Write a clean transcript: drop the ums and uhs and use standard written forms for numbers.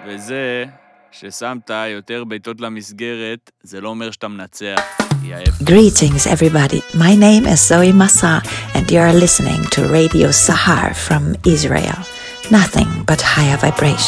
וזה ששמת יותר ביתות למסגרת, זה לא אומר שאתה מנצח. Greetings everybody, my name is Zoe Massa and you are listening to Radio Sahar from Israel. Nothing but higher vibration.